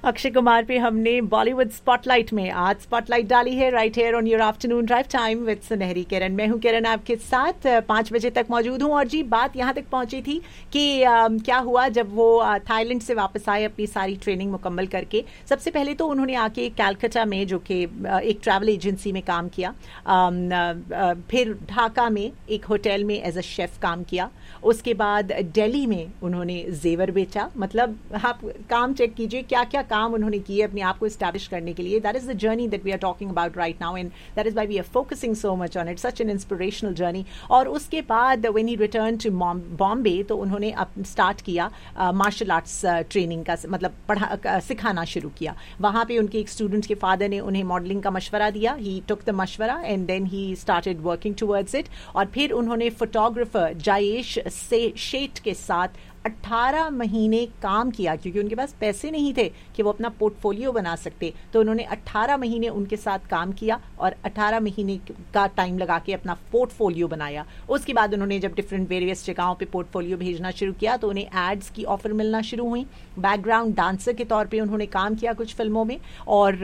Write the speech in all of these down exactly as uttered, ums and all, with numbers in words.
अक्षय कुमार पे हमने बॉलीवुड स्पॉटलाइट में आज स्पॉटलाइट डाली है right hair on your afternoon drive time with सुनहरी किरण। मैं हूं किरण, आपके साथ पाँच बजे तक मौजूद हूं। और जी बात यहां तक पहुंची थी कि आ, क्या हुआ जब वो थाईलैंड से वापस आए अपनी सारी ट्रेनिंग मुकम्मल करके। सबसे पहले तो उन्होंने आके कैलकाटा में, जो कि एक ट्रैवल एजेंसी में काम किया, आ, आ, फिर ढाका में एक होटल में एज अ शेफ काम किया। उसके बाद दिल्ली में उन्होंने जेवर बेचा। मतलब आप काम चेक कीजिए क्या क्या काम उन्होंने किए अपने आप को एस्टैब्लिश करने के लिए। That is the journey that we are talking about right now and that is why we are focusing so much on it, such an inspirational journey. और उसके बाद when he return to Bombay तो उन्होंने start किया martial arts training का, मतलब पढ़ा सिखाना शुरू किया। वहाँ पे उनके एक स्टूडेंट के फादर ने उन्हें मॉडलिंग का मशवरा दिया। ही टुक द मशवरा and then he started working towards it. और फिर उन्होंने फोटोग्राफर जायेश से शेठ के साथ अठारह महीने काम किया, क्योंकि उनके पास पैसे नहीं थे कि वो अपना पोर्टफोलियो बना सकते। तो उन्होंने अठारह महीने उनके साथ काम किया और अठारह महीने का टाइम लगा के अपना पोर्टफोलियो बनाया। उसके बाद उन्होंने जब डिफरेंट वेरियस जगहों पे पोर्टफोलियो भेजना शुरू किया तो उन्हें एड्स की ऑफर मिलना शुरू हुई। बैकग्राउंड डांसर के तौर पर उन्होंने काम किया कुछ फिल्मों में। और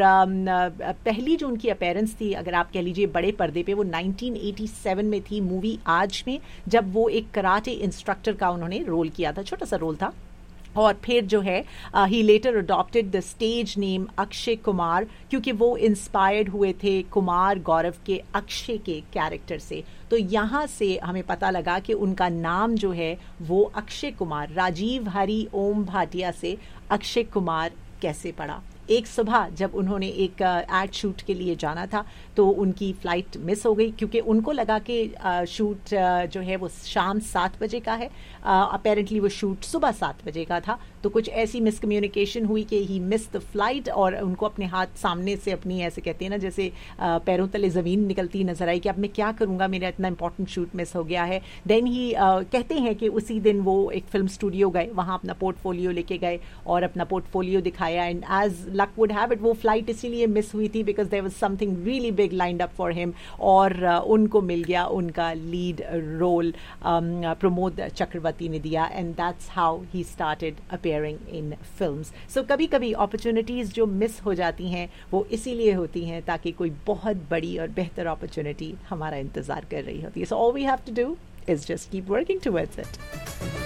पहली जो उनकी अपीयरेंस थी, अगर आप कह लीजिए बड़े पर्दे पे, वो नाइनटीन एटी सेवन में थी मूवी आज में, जब वो एक कराटे इंस्ट्रक्टर का उन्होंने रोल किया था, छोटा सा रोल था। और फिर जो है ही letter adopted the stage name Akshay Kumar, क्योंकि वो इंस्पायर्ड हुए थे कुमार गौरव के अक्षय के कैरेक्टर से। तो यहाँ से हमें पता लगा कि उनका नाम जो है वो अक्षय कुमार, राजीव हरि ओम भाटिया से अक्षय कुमार कैसे पड़ा। एक सुबह जब उन्होंने एक एड शूट के लिए जाना था तो उनकी फ़्लाइट मिस हो गई, क्योंकि उनको लगा कि शूट जो है वो शाम सात बजे का है। अपेरेंटली वो शूट सुबह सात बजे का था। तो कुछ ऐसी मिसकम्युनिकेशन हुई कि ही मिस द फ्लाइट और उनको अपने हाथ सामने से अपनी, ऐसे कहते हैं ना, जैसे पैरों तले ज़मीन निकलती नजर आई कि अब मैं क्या करूँगा, मेरा इतना इंपॉर्टेंट शूट मिस हो गया है। देन ही कहते हैं कि उसी दिन वो एक फिल्म स्टूडियो गए, वहाँ अपना पोर्टफोलियो लेके गए और अपना पोर्टफोलियो दिखाया। And as luck would have it, वो फ्लाइट इसीलिए मिस हुई थी because there was something really big lined up for him. और uh, उनको मिल गया उनका लीड रोल, प्रमोद चक्रवर्ती ने दिया। And that's how he started appearing in films. सो कभी कभी अपॉर्चुनिटीज़ जो मिस हो जाती हैं वो इसीलिए होती हैं ताकि कोई बहुत बड़ी और बेहतर अपॉर्चुनिटी हमारा इंतज़ार कर रही होती है। So all we have to do is just keep working towards it.